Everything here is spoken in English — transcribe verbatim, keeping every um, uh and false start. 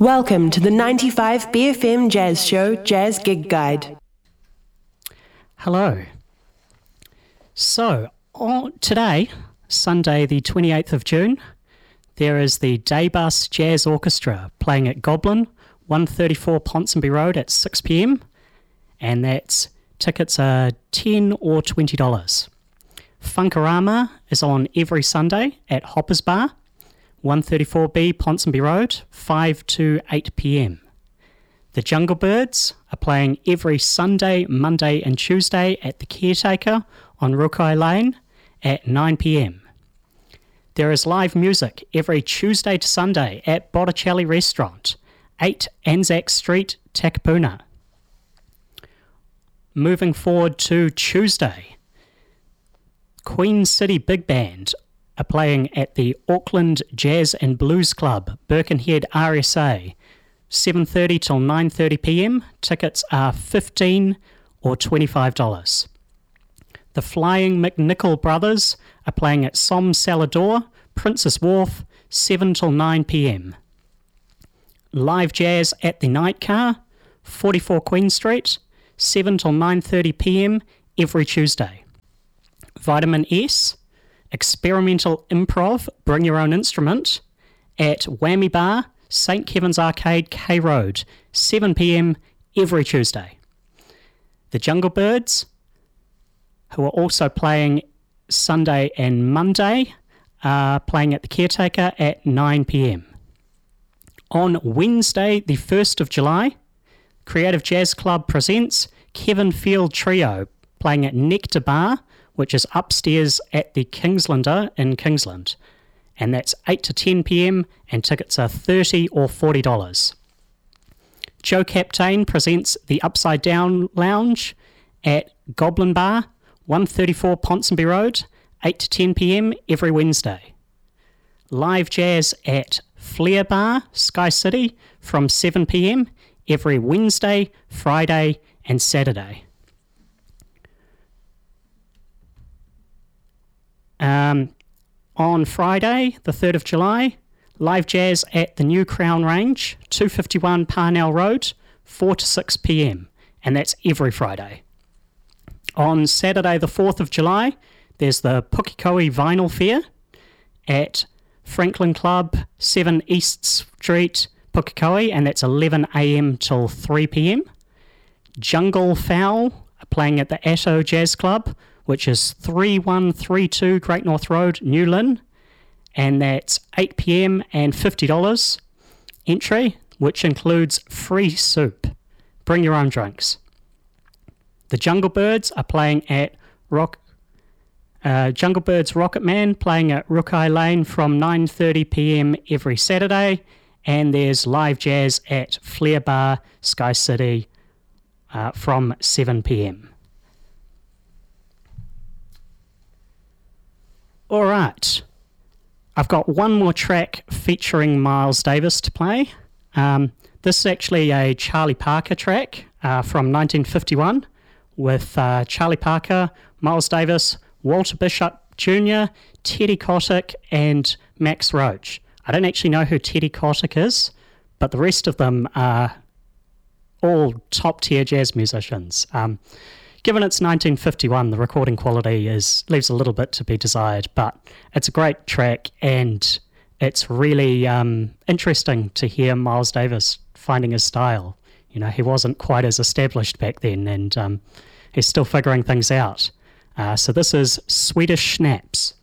Welcome to the ninety-five B F M Jazz Show Jazz Gig Guide. Hello. So, on today, Sunday the twenty-eighth of June, there is the Daybus Jazz Orchestra playing at Goblin, one thirty-four Ponsonby Road at six p.m, and that's tickets are ten dollars or twenty dollars. Funkarama is on every Sunday at Hoppers Bar, one thirty-four B Ponsonby Road, five to eight p.m. The Jungle Birds are playing every Sunday, Monday and Tuesday at the Caretaker on Rukai Lane at nine p.m. There is live music every Tuesday to Sunday at Botticelli Restaurant, eight Anzac Street, Takapuna. Moving forward to Tuesday, Queen City Big Band are playing at the Auckland Jazz and Blues Club, Birkenhead R S A, seven thirty till nine thirty p.m. Tickets are fifteen dollars or twenty-five dollars. The Flying McNichol Brothers are playing at Som Salador, Princess Wharf, seven till nine p.m. Live jazz at the Night Car, forty-four Queen Street, seven till nine thirty p.m. every Tuesday. Vitamin S, experimental improv, bring your own instrument, at Whammy Bar, Saint Kevin's Arcade, K Road, seven p.m. every Tuesday. The Jungle Birds, who are also playing Sunday and Monday, are playing at the Caretaker at nine p.m. On Wednesday, the first of July, Creative Jazz Club presents Kevin Field Trio, playing at Nectar Bar, which is upstairs at the Kingslander in Kingsland. And that's eight to ten p.m, and tickets are thirty dollars or forty dollars. Joe Captain presents the Upside Down Lounge at Goblin Bar, one thirty-four Ponsonby Road, eight to ten p.m. every Wednesday. Live jazz at Flair Bar, Sky City, from seven p.m. every Wednesday, Friday and Saturday. Um, on Friday, the third of July, live jazz at the New Crown Range, two fifty-one Parnell Road, four to six p.m, and that's every Friday. On Saturday, the fourth of July, there's the Pukekohe Vinyl Fair at Franklin Club, seven East Street, Pukekohe, and that's eleven a.m. till three p.m. Jungle Fowl are playing at the Atto Jazz Club, which is three one three two Great North Road, New Lynn, and that's eight p.m. and fifty dollars entry, which includes free soup. Bring your own drinks. The Jungle Birds are playing at Rock. Uh, Jungle Birds Rocket Man playing at Rukai Lane from nine thirty p.m. every Saturday, and there's live jazz at Flair Bar, Sky City, uh, from seven p.m. All right, I've got one more track featuring Miles Davis to play. Um, this is actually a Charlie Parker track uh, from nineteen fifty-one with uh, Charlie Parker, Miles Davis, Walter Bishop Junior, Teddy Kotick and Max Roach. I don't actually know who Teddy Kotick is, but the rest of them are all top-tier jazz musicians. Um, Given it's nineteen fifty-one, the recording quality is leaves a little bit to be desired, but it's a great track, and it's really um, interesting to hear Miles Davis finding his style. You know, he wasn't quite as established back then, and um, he's still figuring things out. Uh, so this is Swedish Snaps.